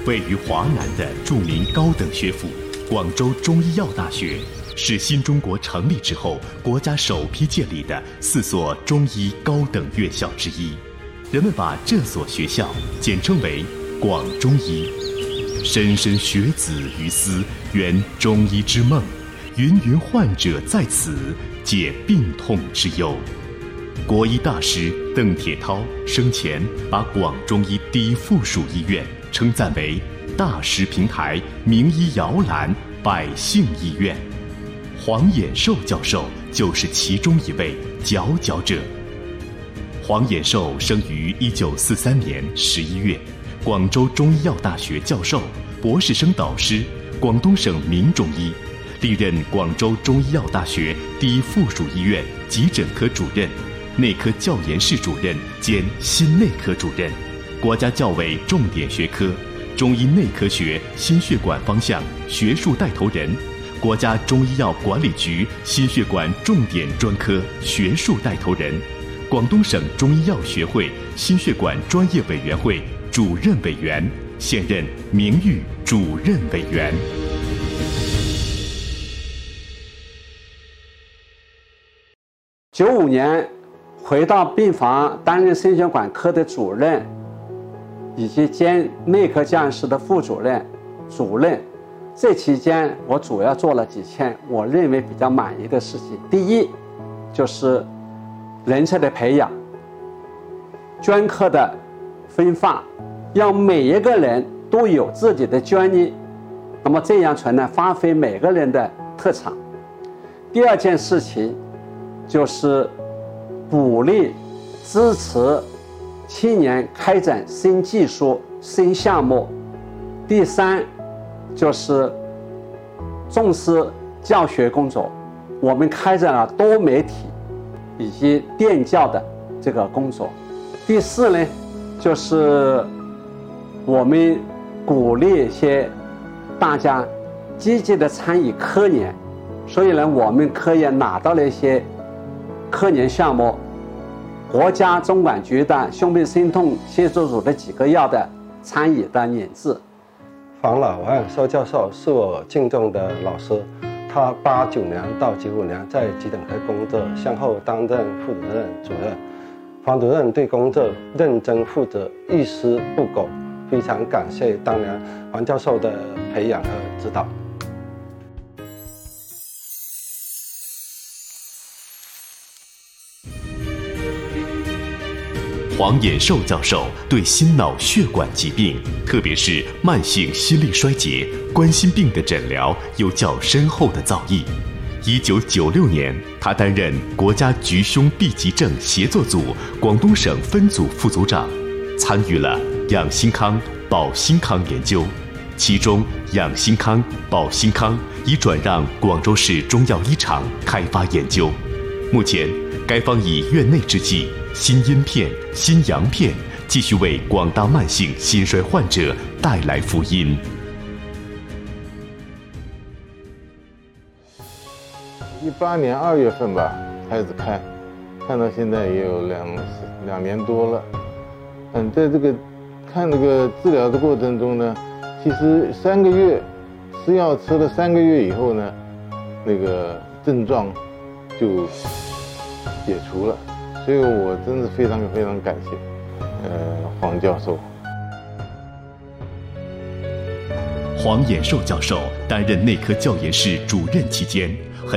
位于华南的著名高等学府广州中医药大学，是新中国成立之后国家首批建立的4所中医高等院校之一。人们把这所学校简称为广中医。莘莘学子于斯，圆中医之梦，芸芸患者在此，解病痛之忧。国医大师邓铁涛生前把广中医第一附属医院称赞为大师平台、名医摇篮、百姓医院。黄衍寿教授就是其中一位佼佼者。黄衍寿生于1943年11月，广州中医药大学教授、博士生导师，广东省名中医，历任广州中医药大学第一附属医院急诊科主任、内科教研室主任兼心内科主任，国家教委重点学科中医内科学心血管方向学术带头人，国家中医药管理局心血管重点专科学术带头人，广东省中医药学会心血管专业委员会主任委员，现任名誉主任委员。 95年回到病房担任心血管科的主任，以及兼内科教研室的副主任、主任。这期间我主要做了几件我认为比较满意的事情。第一，就是人才的培养，专科的分发，让每一个人都有自己的专业，那么这样才能发挥每个人的特长。第二件事情就是鼓励支持青年开展新技术、新项目。第三，就是重视教学工作，我们开展了多媒体以及电教的这个工作。第四呢，就是我们鼓励一些大家积极的参与科研，所以呢，我们科研拿到了一些科研项目，国家中管局的胸病心痛协作组的几个药的参与的研制。 黄老万寿教授是我敬重的老师，他89年到95年在急诊科工作，先后担任副主任、主任。黄主任对工作认真负责，一丝不苟，非常感谢当年黄教授的培养和指导。 黄衍寿教授对心脑血管疾病，特别是慢性心力衰竭、冠心病的诊疗有较深厚的造诣。1996年，他担任国家局胸痹急症协作组广东省分组副组长，参与了养心康、保心康研究，其中养心康、保心康已转让广州市中药医厂开发研究。目前，该方以院内制剂心阴片、心阳片继续为广大慢性心衰患者带来福音。 18年2月份吧开始看到现在也有两年多了。在这个看这个治疗的过程中呢，其实3个月吃药吃了3个月以后呢，那个症状就解除了，所以我真是非常非常感谢黄教授。 黄衍寿教授担任内科教研室主任期间，